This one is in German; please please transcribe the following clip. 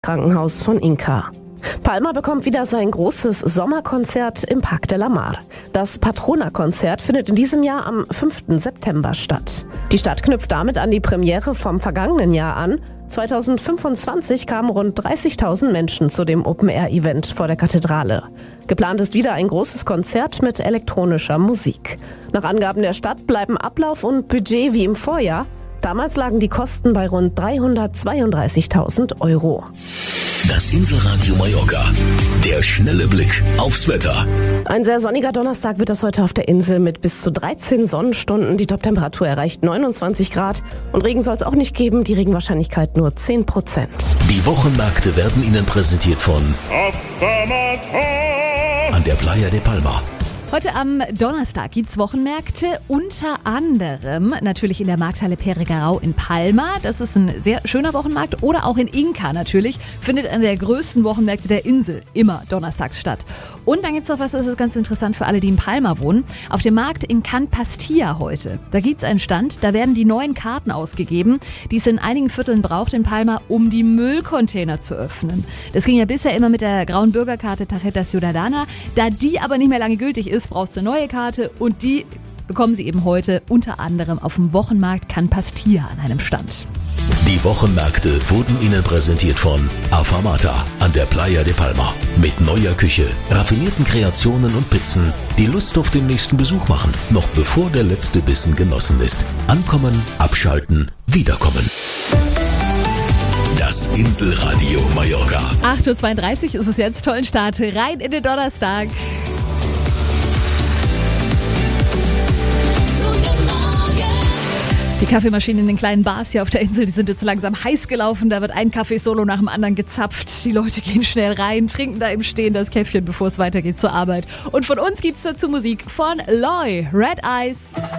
Krankenhaus von Inka. Palma bekommt wieder sein großes Sommerkonzert im Parc de la Mar. Das Patrona-Konzert findet in diesem Jahr am 5. September statt. Die Stadt knüpft damit an die Premiere vom vergangenen Jahr an. 2025 kamen rund 30.000 Menschen zu dem Open-Air-Event vor der Kathedrale. Geplant ist wieder ein großes Konzert mit elektronischer Musik. Nach Angaben der Stadt bleiben Ablauf und Budget wie im Vorjahr. Damals lagen die Kosten bei rund 332.000 €. Das Inselradio Mallorca. Der schnelle Blick aufs Wetter. Ein sehr sonniger Donnerstag wird das heute auf der Insel mit bis zu 13 Sonnenstunden. Die Toptemperatur erreicht 29 Grad. Und Regen soll es auch nicht geben, die Regenwahrscheinlichkeit nur 10%. Die Wochenmärkte werden Ihnen präsentiert von an der Playa de Palma. Heute am Donnerstag gibt's Wochenmärkte, unter anderem natürlich in der Markthalle Peregarau in Palma. Das ist ein sehr schöner Wochenmarkt. Oder auch in Inka natürlich. Findet einer der größten Wochenmärkte der Insel immer donnerstags statt. Und dann gibt's noch was, das ist ganz interessant für alle, die in Palma wohnen. Auf dem Markt in Can Pastilla heute. Da gibt's einen Stand, da werden die neuen Karten ausgegeben, die es in einigen Vierteln braucht in Palma, um die Müllcontainer zu öffnen. Das ging ja bisher immer mit der grauen Bürgerkarte Tarjeta Ciudadana. Da die aber nicht mehr lange gültig ist, braucht es eine neue Karte und die bekommen Sie eben heute unter anderem auf dem Wochenmarkt Can Pastilla an einem Stand. Die Wochenmärkte wurden Ihnen präsentiert von Afamata an der Playa de Palma. Mit neuer Küche, raffinierten Kreationen und Pizzen, die Lust auf den nächsten Besuch machen, noch bevor der letzte Bissen genossen ist. Ankommen, abschalten, wiederkommen. Das Inselradio Mallorca. 8:32 Uhr ist es jetzt. Tollen Start rein in den Donnerstag. Die Kaffeemaschinen in den kleinen Bars hier auf der Insel, die sind jetzt langsam heiß gelaufen. Da wird ein Kaffeesolo nach dem anderen gezapft. Die Leute gehen schnell rein, trinken da im Stehen das Käffchen, bevor es weitergeht zur Arbeit. Und von uns gibt's dazu Musik von Loy, Red Eyes.